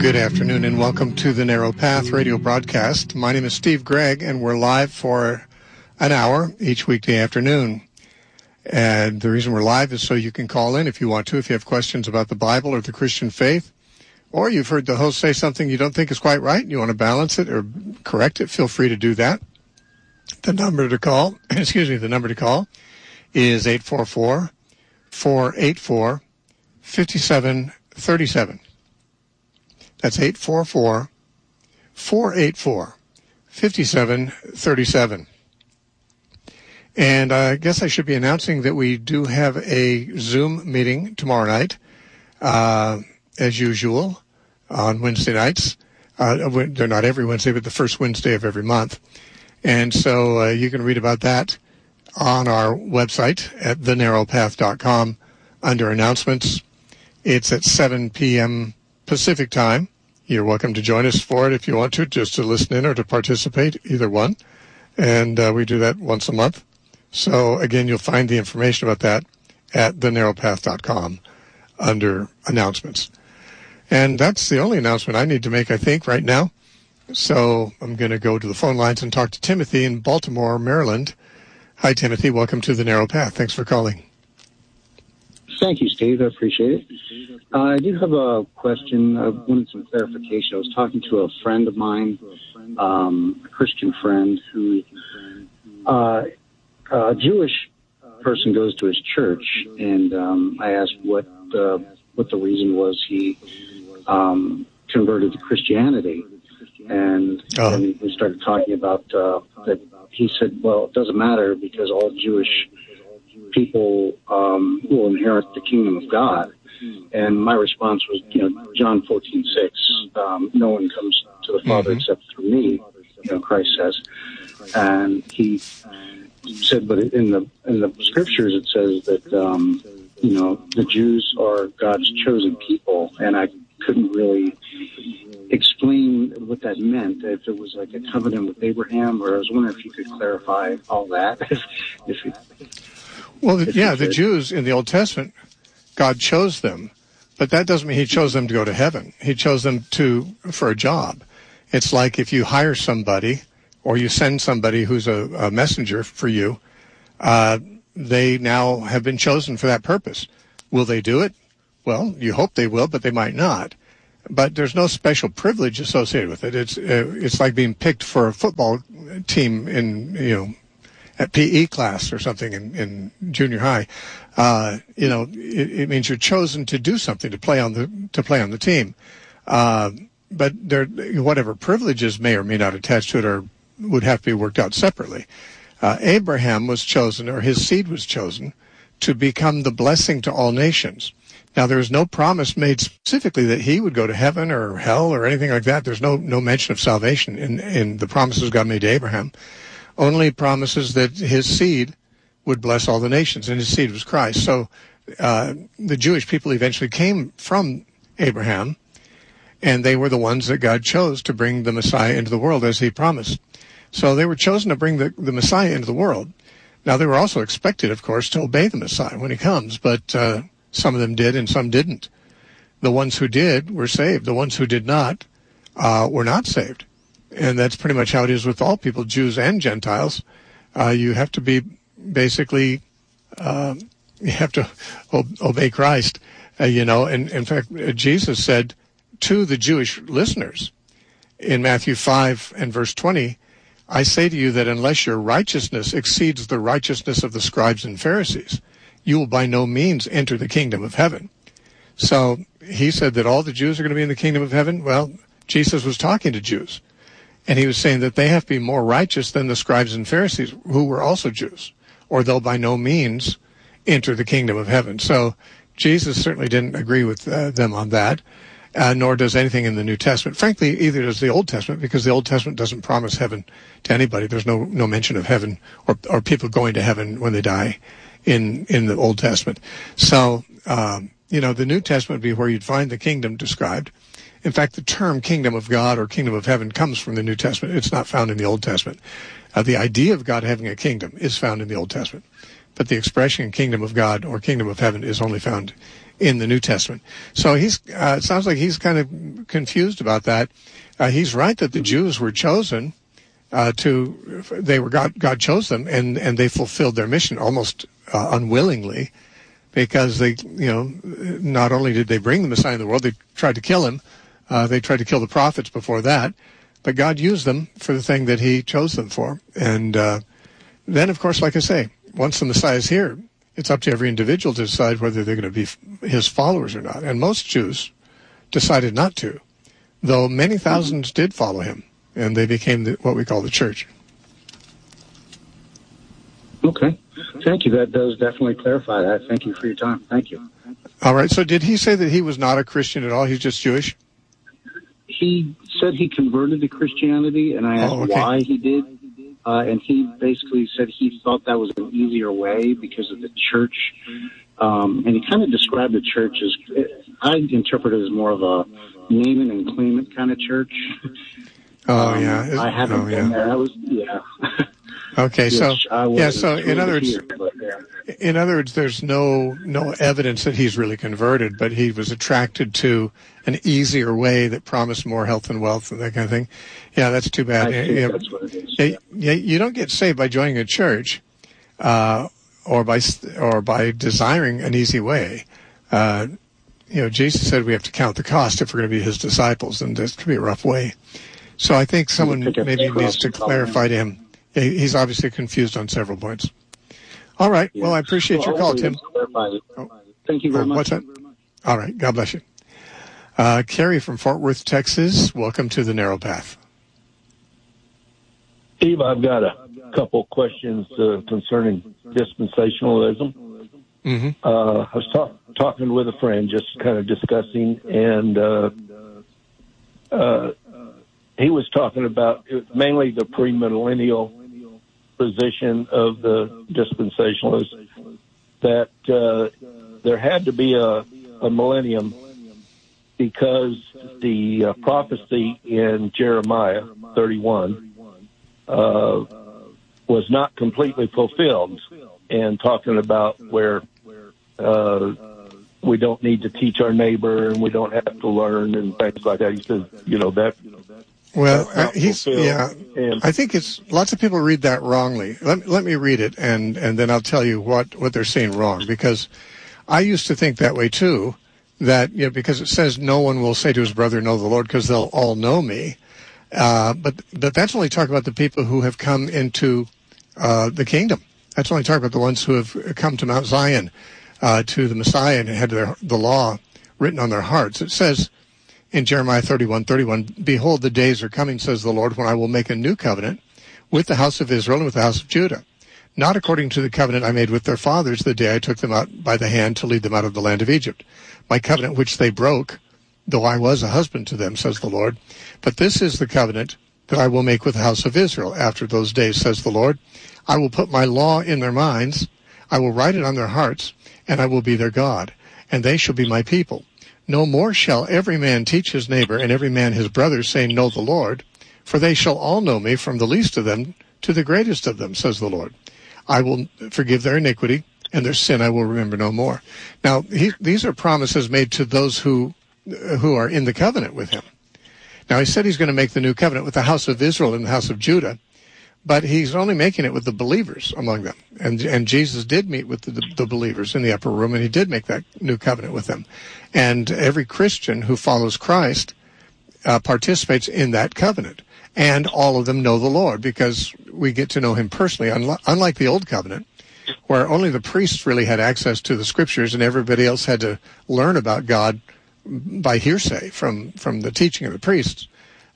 Good afternoon and welcome to the Narrow Path radio broadcast. My name is Steve Gregg and we're live for an hour each weekday afternoon. And the reason we're live is so you can call in if you want to, if you have questions about the Bible or the Christian faith, or you've heard the host say something you don't think is quite right and you want to balance it or correct it, feel free to do that. The number to call, is 844-484-5737. That's 844-484-5737. And I guess I should be announcing that we do have a Zoom meeting tomorrow night, as usual, on Wednesday nights. They're not every Wednesday, but the first Wednesday of every month. And so you can read about that on our website at thenarrowpath.com under announcements. It's at 7 p.m. Pacific time. You're welcome to join us for it if you want to, just to listen in or to participate, either one. And we do that once a month. So, again, you'll find the information about that at thenarrowpath.com under announcements. And that's the only announcement I need to make, I think, right now. So I'm going to go to the phone lines and talk to Timothy in Baltimore, Maryland. Hi, Timothy. Welcome to the Narrow Path. Thanks for calling. Thank you, Steve. I appreciate it. I do have a question. I wanted some clarification. I was talking to a friend of mine, a Christian friend, who a Jewish person goes to his church, and I asked what the reason was he converted to Christianity. And then we started talking about that. He said, well, it doesn't matter because all Jewish people will inherit the kingdom of God. And my response was, John 14:6, no one comes to the Father except through me, Christ says. And he said, but in the scriptures it says that, the Jews are God's chosen people. And I couldn't really explain what that meant, if it was like a covenant with Abraham, or I was wondering if you could clarify all that. The Jews in the Old Testament, God chose them, but that doesn't mean he chose them to go to heaven. He chose them for a job. It's like if you hire somebody or you send somebody who's a messenger for you, they now have been chosen for that purpose. Will they do it? Well, you hope they will, but they might not. But there's no special privilege associated with it. It's like being picked for a football team in, at PE class or something in junior high. It means you're chosen to do something, to play on the team. But whatever privileges may or may not attach to it would have to be worked out separately. Abraham was chosen, or his seed was chosen, to become the blessing to all nations. Now, there is no promise made specifically that he would go to heaven or hell or anything like that. There's no mention of salvation in the promises God made to Abraham. Only promises that his seed would bless all the nations, and his seed was Christ. So the Jewish people eventually came from Abraham, and they were the ones that God chose to bring the Messiah into the world as he promised. So they were chosen to bring the Messiah into the world. Now, they were also expected, of course, to obey the Messiah when he comes, but some of them did and some didn't. The ones who did were saved. The ones who did not were not saved. And that's pretty much how it is with all people, Jews and Gentiles. You have to be basically, you have to obey Christ, And in fact, Jesus said to the Jewish listeners in Matthew 5 and verse 20, I say to you that unless your righteousness exceeds the righteousness of the scribes and Pharisees, you will by no means enter the kingdom of heaven. So he said that all the Jews are going to be in the kingdom of heaven. Well, Jesus was talking to Jews, and he was saying that they have to be more righteous than the scribes and Pharisees, who were also Jews, or they'll by no means enter the kingdom of heaven. So Jesus certainly didn't agree with them on that, nor does anything in the New Testament. Frankly, either does the Old Testament, because the Old Testament doesn't promise heaven to anybody. There's no mention of heaven or people going to heaven when they die in the Old Testament. So, the New Testament would be where you'd find the kingdom described. In fact, the term kingdom of God or kingdom of heaven comes from the New Testament. It's not found in the Old Testament. The idea of God having a kingdom is found in the Old Testament, but the expression kingdom of God or kingdom of heaven is only found in the New Testament. So it sounds like he's kind of confused about that. He's right that the Jews were chosen God chose them, and they fulfilled their mission almost unwillingly, because they, not only did they bring the Messiah in the world, they tried to kill him. They tried to kill the prophets before that, but God used them for the thing that he chose them for. And then, of course, like I say, once the Messiah is here, it's up to every individual to decide whether they're going to be his followers or not. And most Jews decided not to, though many thousands did follow him, and they became what we call the church. Okay. Thank you. That does definitely clarify that. Thank you for your time. Thank you. All right. So did he say that he was not a Christian at all? He's just Jewish? He said he converted to Christianity, and I asked why he did. And he basically said he thought that was an easier way because of the church. And he kind of described the church as, I interpret it as more of a name it and claim it kind of church. Oh, yeah. I haven't been there. Okay, so in other words, there's no evidence that he's really converted, but he was attracted to an easier way that promised more health and wealth and that kind of thing. Yeah, that's too bad. That's what it is. You don't get saved by joining a church, or by desiring an easy way. Jesus said we have to count the cost if we're going to be his disciples, and this could be a rough way. So I think someone maybe needs to clarify to him. He's obviously confused on several points. All right. Yeah. Well, I appreciate your call, Tim. Thank you very much. What's that? All right. God bless you. Carrie from Fort Worth, Texas. Welcome to the Narrow Path. Steve, I've got a couple questions concerning dispensationalism. Mm-hmm. I was talking with a friend, just kind of discussing, and he was talking about mainly the premillennial position of the dispensationalists, that there had to be a millennium because the prophecy in Jeremiah 31 was not completely fulfilled, and talking about where we don't need to teach our neighbor and we don't have to learn and things like that. He says, that. Well, I think it's lots of people read that wrongly. Let me read it, and then I'll tell you what they're saying wrong, because I used to think that way too, that because it says no one will say to his brother, know the Lord, because they'll all know me. But that's only talking about the people who have come into the kingdom. That's only talking about the ones who have come to Mount Zion, to the Messiah, and had the law written on their hearts. It says in Jeremiah 31:31, behold, the days are coming, says the Lord, when I will make a new covenant with the house of Israel and with the house of Judah, not according to the covenant I made with their fathers the day I took them out by the hand to lead them out of the land of Egypt, my covenant which they broke, though I was a husband to them, says the Lord. But this is the covenant that I will make with the house of Israel after those days, says the Lord. I will put my law in their minds, I will write it on their hearts, and I will be their God, and they shall be my people. No more shall every man teach his neighbor and every man his brother, saying, know the Lord, for they shall all know me, from the least of them to the greatest of them, says the Lord. I will forgive their iniquity, and their sin I will remember no more. Now, these are promises made to those who are in the covenant with him. Now, he said he's going to make the new covenant with the house of Israel and the house of Judah, but he's only making it with the believers among them. And Jesus did meet with the believers in the upper room, and he did make that new covenant with them. And every Christian who follows Christ participates in that covenant. And all of them know the Lord, because we get to know him personally, unlike the old covenant, where only the priests really had access to the scriptures and everybody else had to learn about God by hearsay from the teaching of the priests.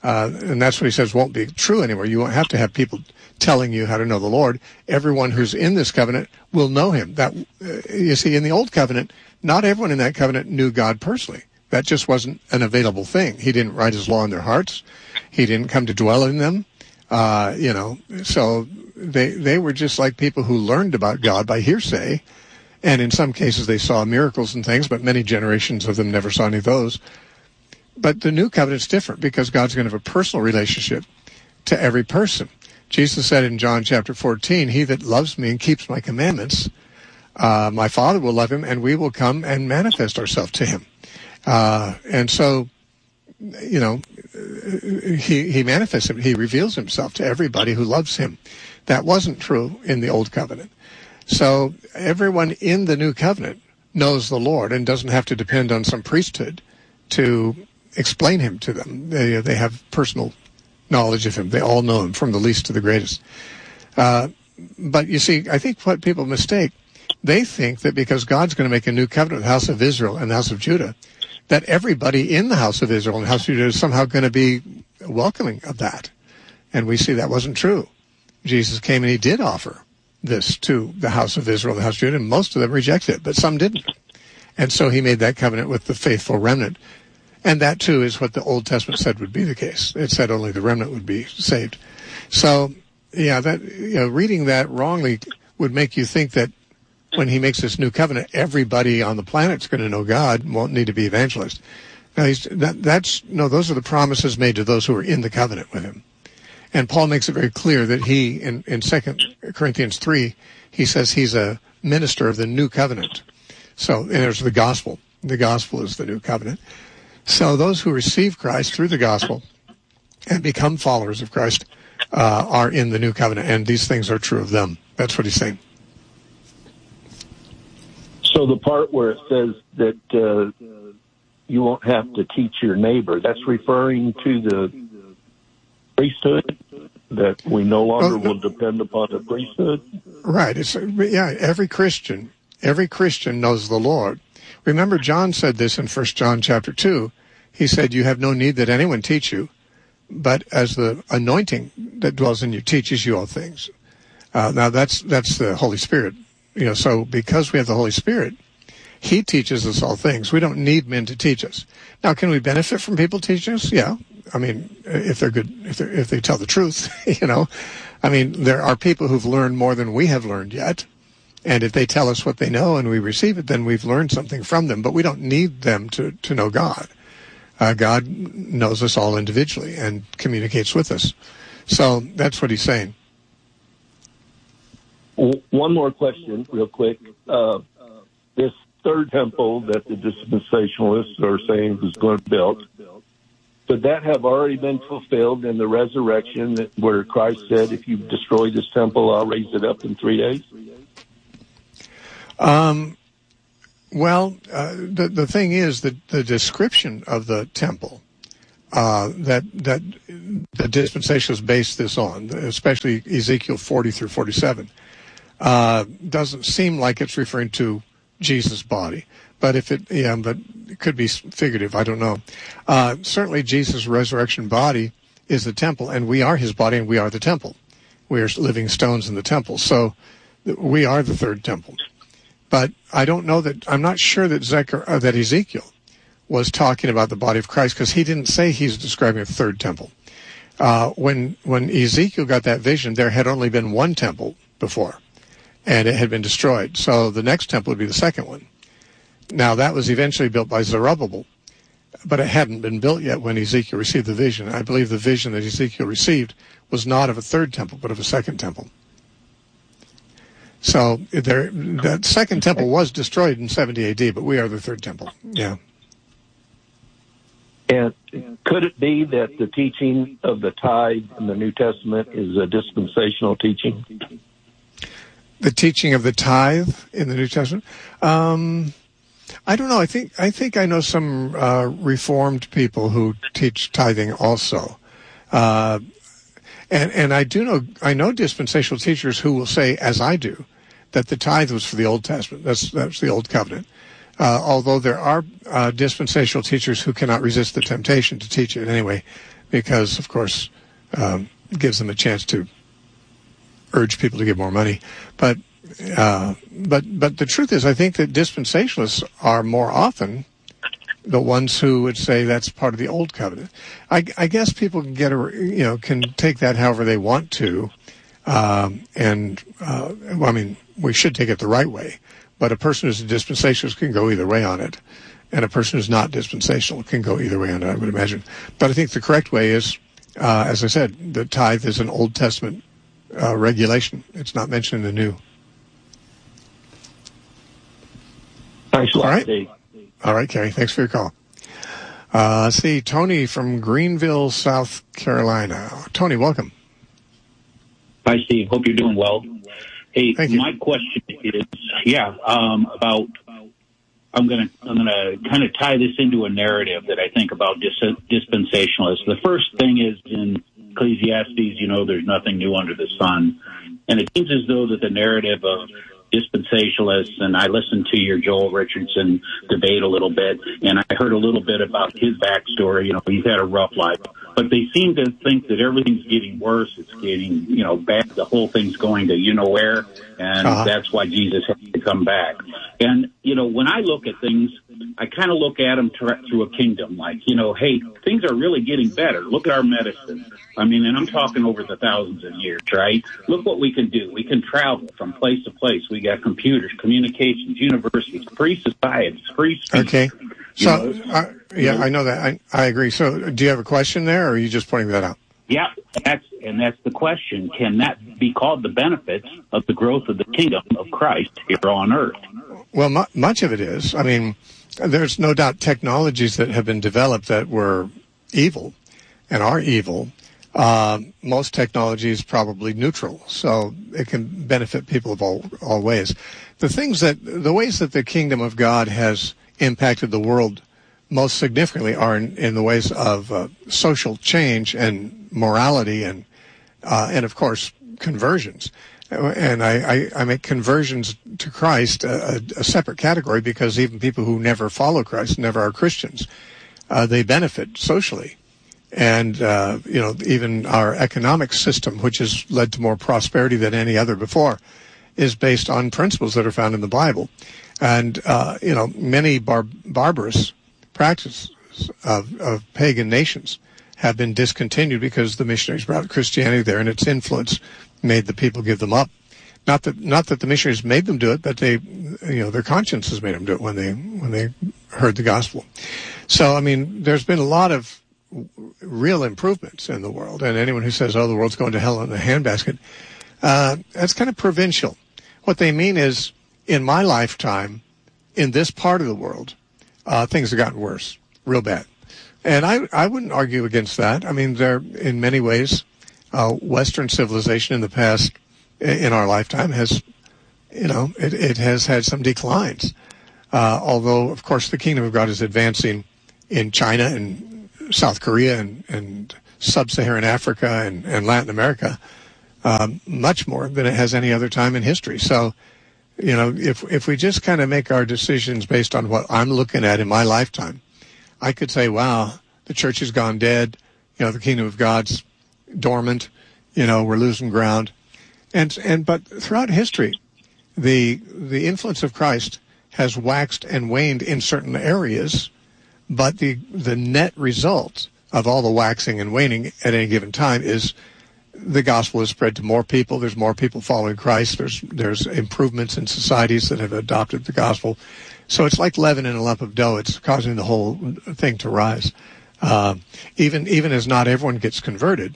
And that's what he says won't be true anymore. You won't have to have people telling you how to know the Lord. Everyone who's in this covenant will know him. That you see, in the old covenant, not everyone in that covenant knew God personally. That just wasn't an available thing. He didn't write his law in their hearts. He didn't come to dwell in them. So they were just like people who learned about God by hearsay. And in some cases they saw miracles and things, but many generations of them never saw any of those. But the new covenant's different, because God's going to have a personal relationship to every person. Jesus said in John chapter 14, he that loves me and keeps my commandments My Father will love him, and we will come and manifest ourselves to him. And so, he manifests him. He reveals himself to everybody who loves him. That wasn't true in the Old Covenant. So everyone in the New Covenant knows the Lord and doesn't have to depend on some priesthood to explain him to them. They have personal knowledge of him. They all know him, from the least to the greatest. But you see, I think what people mistake, they think that because God's going to make a new covenant with the house of Israel and the house of Judah, that everybody in the house of Israel and the house of Judah is somehow going to be welcoming of that. And we see that wasn't true. Jesus came and he did offer this to the house of Israel and the house of Judah, and most of them rejected it, but some didn't. And so he made that covenant with the faithful remnant. And that, too, is what the Old Testament said would be the case. It said only the remnant would be saved. So, reading that wrongly would make you think that when he makes this new covenant, everybody on the planet's going to know God, won't need to be evangelists. Now, those are the promises made to those who are in the covenant with him. And Paul makes it very clear that he, in 2 Corinthians 3, he says he's a minister of the new covenant. So, and there's the gospel. The gospel is the new covenant. So those who receive Christ through the gospel and become followers of Christ are in the new covenant, and these things are true of them. That's what he's saying. So the part where it says that you won't have to teach your neighbor, that's referring to the priesthood, that we no longer will depend upon the priesthood? Right. Every Christian knows the Lord. Remember, John said this in 1 John chapter 2. He said, you have no need that anyone teach you, but as the anointing that dwells in you teaches you all things. Now, that's the Holy Spirit. So because we have the Holy Spirit, he teaches us all things. We don't need men to teach us. Now, can we benefit from people teaching us? Yeah. I mean, if they're good, if they tell the truth, I mean, there are people who've learned more than we have learned yet. And if they tell us what they know and we receive it, then we've learned something from them. But we don't need them to know God. God knows us all individually and communicates with us. So that's what he's saying. One more question, real quick. This third temple that the dispensationalists are saying is going to be built, could that have already been fulfilled in the resurrection, where Christ said, if you destroy this temple, I'll raise it up in 3 days? The thing is that the description of the temple that the dispensationalists based this on, especially Ezekiel 40 through 47, doesn't seem like it's referring to Jesus' body. But but it could be figurative. I don't know. Certainly, Jesus' resurrection body is the temple, and we are his body, and we are the temple. We are living stones in the temple. So we are the third temple. But I'm not sure that Ezekiel was talking about the body of Christ, because he didn't say he's describing a third temple. When Ezekiel got that vision, there had only been one temple before, and it had been destroyed. So the next temple would be the second one. Now, that was eventually built by Zerubbabel, but it hadn't been built yet when Ezekiel received the vision. I believe the vision that Ezekiel received was not of a third temple, but of a second temple. So that second temple was destroyed in 70 AD, but we are the third temple. Yeah. And could it be that the teaching of the tithe in the New Testament is a dispensational teaching? The teaching of the tithe in the New Testament? I don't know. I think I know some Reformed people who teach tithing also. And I know dispensational teachers who will say, as I do, that the tithe was for the Old Testament. That's the Old Covenant. Although there are dispensational teachers who cannot resist the temptation to teach it anyway, because, of course, it gives them a chance to urge people to give more money. But the truth is, I think that dispensationalists are more often the ones who would say that's part of the Old Covenant. I guess people can can take that however they want to, we should take it the right way. But a person who's a dispensationalist can go either way on it, and a person who's not dispensational can go either way on it, I would imagine. But I think the correct way is, as I said, the tithe is an Old Testament regulation. It's not mentioned in the New. Thanks a lot, All right. Steve. All right, Kerry. Thanks for your call. Let's see, Tony from Greenville, South Carolina. Tony, welcome. Hi, Steve. Hope you're doing well. Hey, Thank you. my question is, about. I'm gonna kind of tie this into a narrative that I think about dispensationalists. The first thing is in Ecclesiastes, there's nothing new under the sun, and it seems as though that the narrative of dispensationalists, and I listened to your Joel Richardson debate a little bit, and I heard a little bit about his backstory. He's had a rough life, but they seem to think that everything's getting worse. It's getting, bad. The whole thing's going to where, and that's why Jesus had to come back. And, when I look at things, I kind of look at them through a kingdom, like, hey, things are really getting better. Look at our medicine. I mean, and I'm talking over the thousands of years, right? Look what we can do. We can travel from place to place. We got computers, communications, universities, free societies, free speech. Okay. So, I know that. I agree. So, do you have a question there, or are you just pointing that out? Yeah, that's the question. Can that be called the benefits of the growth of the kingdom of Christ here on earth? Well, much of it is. I mean, there's no doubt technologies that have been developed that were evil and are evil. Most technology is probably neutral, so it can benefit people of all ways. The ways that the kingdom of God has impacted the world most significantly are in the ways of social change and morality and of course conversions. And I make conversions to Christ a separate category, because even people who never follow Christ, never are Christians, they benefit socially. And, even our economic system, which has led to more prosperity than any other before, is based on principles that are found in the Bible. And, many barbarous practices of pagan nations have been discontinued because the missionaries brought Christianity there, and its influence made the people give them up. Not that the missionaries made them do it, but their consciences made them do it when they heard the gospel. So, I mean, there's been a lot of real improvements in the world, and anyone who says, the world's going to hell in a handbasket, that's kind of provincial. What they mean is, in my lifetime, in this part of the world, things have gotten worse, real bad. And I wouldn't argue against that. I mean, there, in many ways, Western civilization in the past, in our lifetime, has, it has had some declines. Although, of course, the kingdom of God is advancing in China and South Korea and sub-Saharan Africa and Latin America, much more than it has any other time in history. So, if we just kind of make our decisions based on what I'm looking at in my lifetime, I could say, wow, the church has gone dead. The kingdom of God's dormant. We're losing ground. But throughout history, the influence of Christ has waxed and waned in certain areas, but the net result of all the waxing and waning at any given time is the gospel is spread to more people. There's more people following Christ. There's improvements in societies that have adopted the gospel. So it's like leaven in a lump of dough. It's causing the whole thing to rise. Even as not everyone gets converted,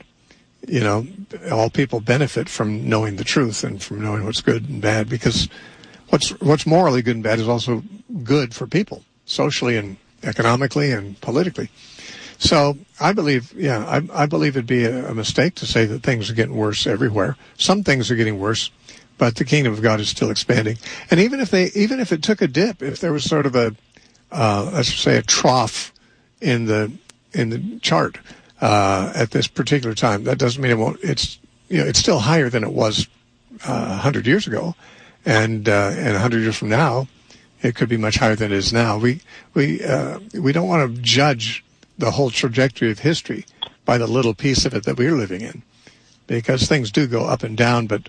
all people benefit from knowing the truth and from knowing what's good and bad, because what's morally good and bad is also good for people, socially and economically and politically. So I believe it'd be a mistake to say that things are getting worse everywhere. Some things are getting worse, but the kingdom of God is still expanding. And even if it took a dip, if there was sort of let's say a trough in the chart at this particular time, that doesn't mean it won't. It's still higher than it was 100 years ago, and 100 years from now, it could be much higher than it is now. We don't want to judge the whole trajectory of history by the little piece of it that we're living in, because things do go up and down. But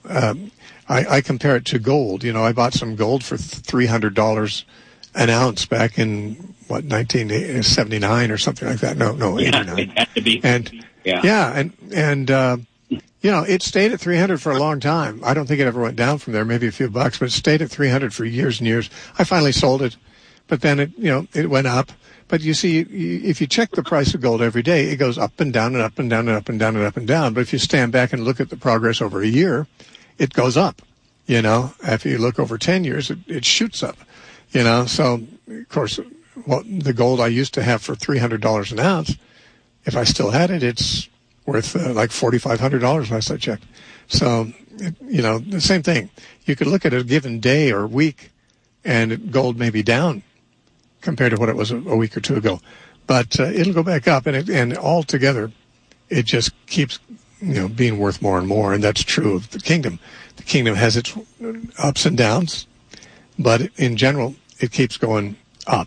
I compare it to gold. I bought some gold for $300 an ounce back in 1979 or something like that. No, 89. It had to be. And it stayed at 300 for a long time. I don't think it ever went down from there, maybe a few bucks, but it stayed at 300 for years and years. I finally sold it, but then it went up. But you see, if you check the price of gold every day, it goes up and down and up and down and up and down and up and down. But if you stand back and look at the progress over a year, it goes up. If you look over 10 years, it shoots up. So, of course, the gold I used to have for $300 an ounce, if I still had it, it's worth like $4,500 last I checked. So, the same thing. You could look at a given day or week, and gold may be down compared to what it was a week or two ago. But it'll go back up, and altogether, it just keeps being worth more and more, and that's true of the kingdom. The kingdom has its ups and downs, but in general, it keeps going up.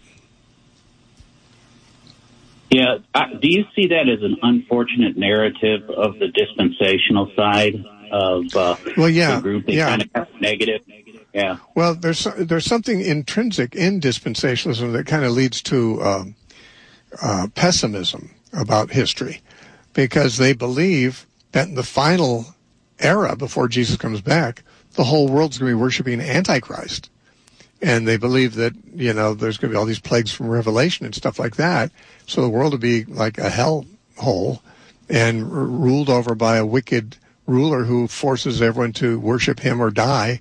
Yeah. Do you see that as an unfortunate narrative of the dispensational side of the group? They kind of have negative. Yeah. Well, there's something intrinsic in dispensationalism that kind of leads to pessimism about history, because they believe that in the final era before Jesus comes back, the whole world's going to be worshiping Antichrist. And they believe that, there's going to be all these plagues from Revelation and stuff like that. So the world will be like a hell hole and ruled over by a wicked ruler who forces everyone to worship him or die.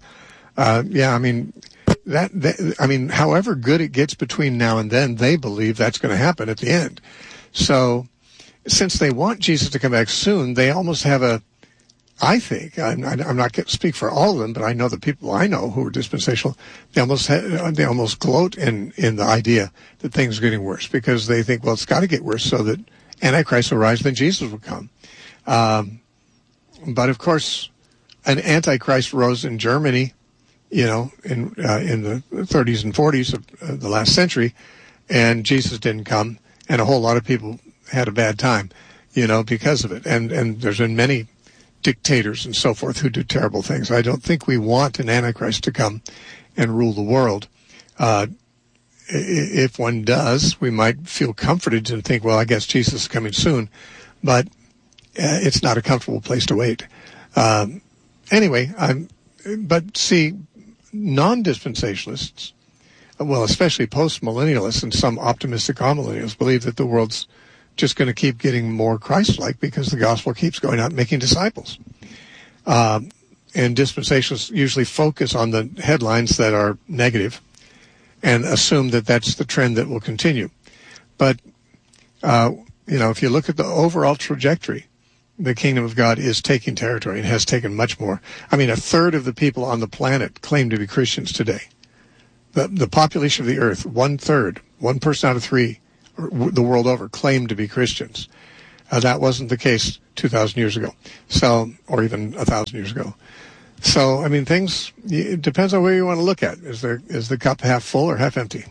However good it gets between now and then, they believe that's going to happen at the end. So since they want Jesus to come back soon, they almost have I think, I'm not going to speak for all of them, but I know the people I know who are dispensational, they almost gloat in the idea that things are getting worse, because they think, well, it's got to get worse so that Antichrist will rise, then Jesus will come. But of course, an Antichrist rose in Germany, in the 30s and 40s of the last century, and Jesus didn't come, and a whole lot of people had a bad time, because of it. And there's been many dictators and so forth who do terrible things. I don't think we want an Antichrist to come and rule the world. If one does, we might feel comforted and think, well, I guess Jesus is coming soon. But it's not a comfortable place to wait. Anyway, but see, non-dispensationalists, well, especially post-millennialists and some optimistic amillennials, believe that the world's just going to keep getting more Christ-like because the gospel keeps going out and making disciples. And dispensationalists usually focus on the headlines that are negative and assume that that's the trend that will continue. But, if you look at the overall trajectory, the kingdom of God is taking territory and has taken much more. I mean, 1/3 of the people on the planet claim to be Christians today. The population of the earth, 1/3, 1 person out of 3, the world over, claim to be Christians. That wasn't the case 2,000 years ago, or even 1,000 years ago. So, I mean, it depends on where you want to look at. Is the cup half full or half empty?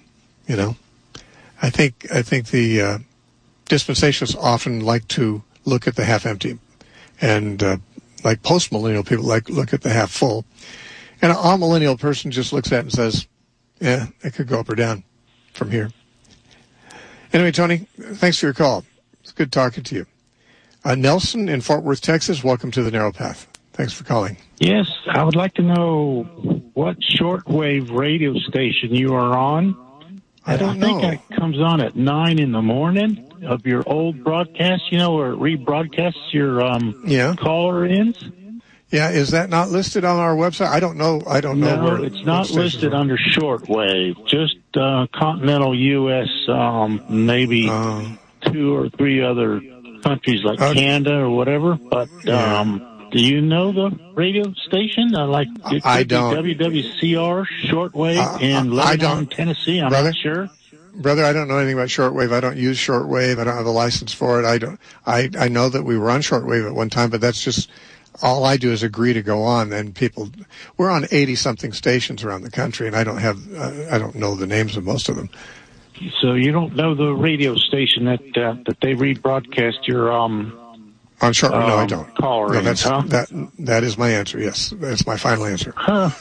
I think the dispensationalists often like to look at the half empty, and like post-millennial people look at the half full. And an amillennial person just looks at it and says, yeah, it could go up or down from here. Anyway, Tony, thanks for your call. It's good talking to you. Nelson in Fort Worth, Texas, welcome to the Narrow Path. Thanks for calling. Yes, I would like to know what shortwave radio station you are on. I don't know. I think it comes on at 9 in the morning of your old broadcast, where it rebroadcasts your caller-ins. Yeah, is that not listed on our website? I don't know. No, where it's not listed under shortwave. Just continental U.S., maybe 2 or 3 other countries like Canada or whatever. But do you know the radio station? I don't. WWCR shortwave in Lebanon, Tennessee. I'm not sure. Brother, I don't know anything about shortwave. I don't use shortwave. I don't have a license for it. I know that we were on shortwave at one time, but that's just all I do is agree to go on. And we're on 80-something stations around the country, and I don't know the names of most of them. So you don't know the radio station that they rebroadcast your on shortwave? No, I don't. Caller in, that is my answer. Yes, that's my final answer.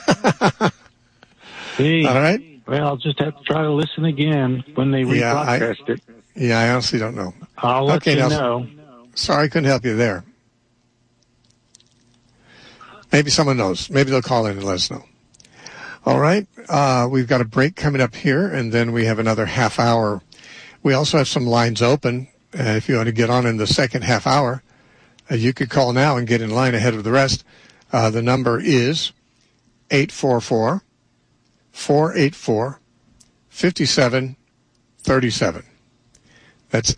See, all right. Well, I'll just have to try to listen again when they rebroadcast it. Yeah, I honestly don't know. I'll let you know. Sorry, I couldn't help you there. Maybe someone knows. Maybe they'll call in and let us know. All right. We've got a break coming up here, and then we have another half hour. We also have some lines open. If you want to get on in the second half hour, you could call now and get in line ahead of the rest. The number is 844-484-5600. 5737. That's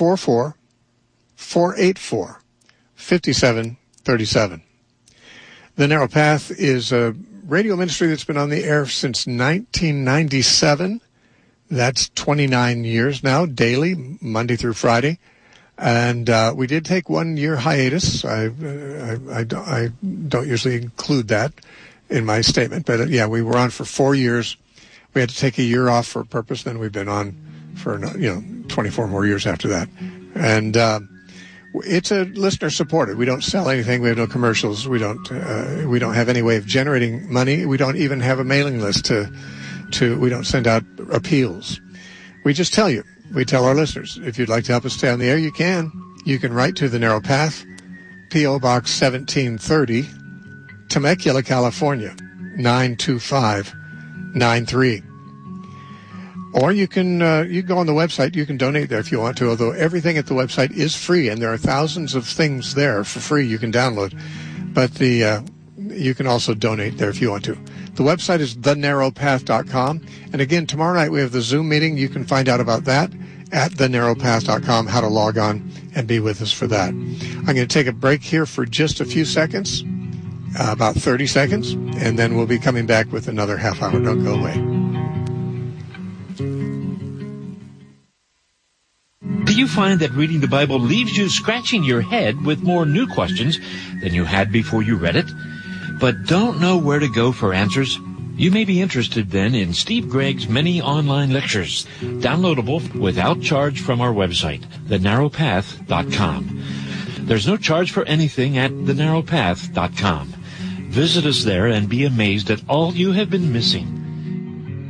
844-484-5737. The Narrow Path is a radio ministry that's been on the air since 1997. That's 29 years now, daily, Monday through Friday. And we did take 1 year hiatus. I don't usually include that in my statement, but yeah, we were on for 4 years. We had to take a year off for a purpose. Then we've been on for 24 more years after that. And it's a listener supported. We don't sell anything. We have no commercials. We don't have any way of generating money. We don't even have a mailing list we don't send out appeals. We just tell you. We tell our listeners, if you'd like to help us stay on the air, you can. You can write to The Narrow Path, P.O. Box 1730, Temecula, California, 92593. Or you can go on the website. You can donate there if you want to, although everything at the website is free, and there are thousands of things there for free you can download. But you can also donate there if you want to. The website is thenarrowpath.com. And again, tomorrow night we have the Zoom meeting. You can find out about that at thenarrowpath.com, how to log on and be with us for that. I'm going to take a break here for just a few seconds, about 30 seconds, and then we'll be coming back with another half hour. Don't go away. Do you find that reading the Bible leaves you scratching your head with more new questions than you had before you read it, but don't know where to go for answers? You may be interested then in Steve Gregg's many online lectures, downloadable without charge from our website, thenarrowpath.com. There's no charge for anything at thenarrowpath.com. Visit us there and be amazed at all you have been missing.